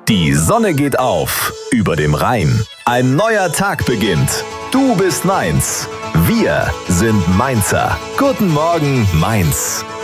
Die Sonne geht auf über dem Rhein. Ein neuer Tag beginnt. Du bist Mainz. Wir sind Mainzer. Guten Morgen, Mainz.